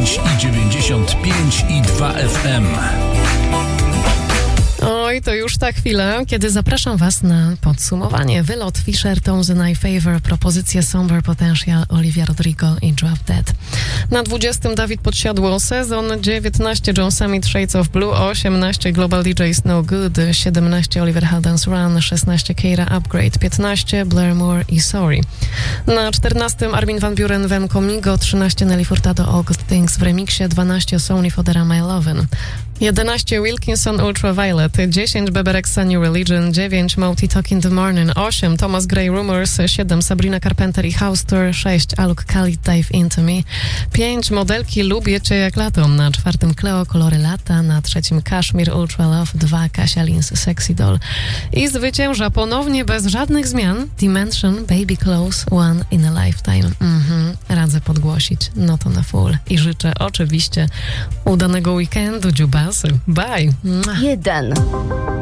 95,2 FM. Oj, to już ta chwila, kiedy zapraszam Was na podsumowanie. Wylot Fisher, Tones and I Favor, propozycje Somber Potential, Olivia Rodrigo i Drop Dead. Na 20 Dawid Podsiadło, Sezon, 19 John Summit, Shades of Blue, 18 Global DJs No Good, 17 Oliver Heldens Run, 16 Keira Upgrade, 15 Blair Moore i Sorry. Na 14 Armin van Buuren, Wem Comigo, 13 Nelly Furtado, All Good Things w remiksie, 12 Sony Fodera My Lovin', 11 Wilkinson Ultraviolet, 10 Bebe Rexha New Religion, 9 Mouty Talk in the Morning, 8 Thomas Gray Rumors, 7 Sabrina Carpenter i House Tour, 6 Alok Khalid Dive Into Me, 5 Modelki Lubię Cię jak lato, na 4 Cleo Kolory Lata, na 3 Kashmir Ultra Love, 2 Kasia Lins Sexy Doll i zwycięża ponownie bez żadnych zmian Dimension Baby Close One in a Lifetime. Radzę podgłosić, no to na full i życzę oczywiście udanego weekendu, dziubasy. Bye! 1.